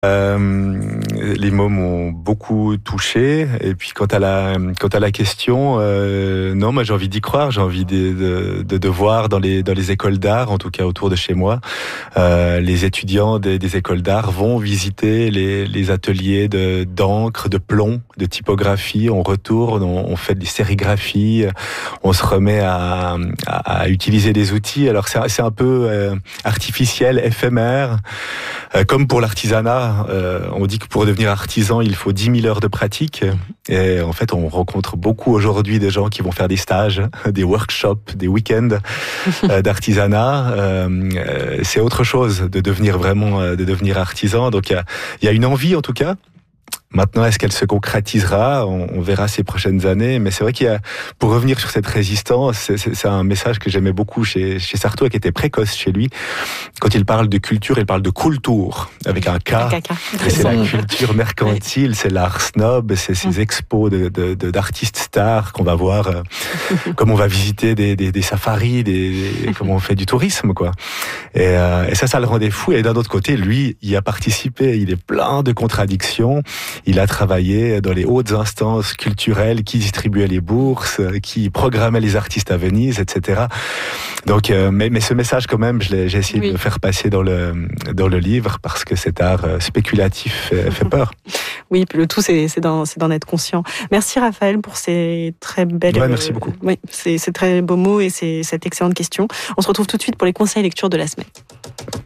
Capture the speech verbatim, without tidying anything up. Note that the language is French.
Euh, les mots m'ont beaucoup touché. Et puis quant à la quant à la question, euh, non, moi j'ai envie d'y croire. J'ai envie de, de, de, de voir dans les dans les écoles d'art, en tout cas autour de chez moi, euh, les étudiants des, des écoles d'art vont visiter les, les ateliers de d'encre, de plomb, de typographie. On retourne, on, on fait des sérigraphies, on se remet à, à, à utiliser des outils. Alors c'est c'est un peu euh, artificiel, éphémère, euh, comme pour l'artisanat. Euh, on dit que pour devenir artisan, il faut dix mille heures de pratique. Et en fait, on rencontre beaucoup aujourd'hui des gens qui vont faire des stages, des workshops, des week-ends euh, d'artisanat. Euh, c'est autre chose de devenir vraiment, de devenir artisan. Donc il y a, il y a une envie en tout cas. Maintenant, est-ce qu'elle se concrétisera ? on, on verra ces prochaines années. Mais c'est vrai qu'il y a, pour revenir sur cette résistance, c'est, c'est, c'est un message que j'aimais beaucoup chez, chez Sartre, qui était précoce chez lui. Quand il parle de culture, il parle de Kultur, avec un K. Et c'est la culture mercantile, c'est l'art snob, c'est ces expos de, de, de, d'artistes stars qu'on va voir, euh, comme on va visiter des, des, des safaris, des, des, comme on fait du tourisme, quoi. Et, euh, et ça, ça le rendait fou. Et d'un autre côté, lui, il a participé. Il est plein de contradictions. Il a travaillé dans les hautes instances culturelles qui distribuaient les bourses, qui programmaient les artistes à Venise, et cetera. Donc, euh, mais, mais ce message, quand même, je l'ai, j'ai essayé oui. de le faire passer dans le, dans le livre parce que cet art spéculatif fait, fait peur. Oui, puis le tout, c'est, c'est, d'en, c'est d'en être conscient. Merci Raphaël pour ces très belles... Ouais, merci beaucoup. Euh, oui, c'est, c'est très beaux mots et c'est cette excellente question. On se retrouve tout de suite pour les conseils lecture de la semaine.